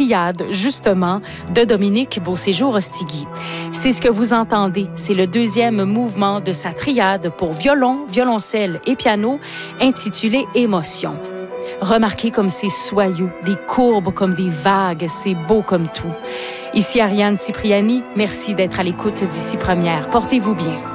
triade, justement, de Dominique Beauséjour-Ostigui. C'est ce que vous entendez. C'est le deuxième mouvement de sa triade pour violon, violoncelle et piano, intitulé Émotion. Remarquez comme c'est soyeux, des courbes comme des vagues, c'est beau comme tout. Ici Ariane Cipriani, merci d'être à l'écoute d'Ici Première. Portez-vous bien.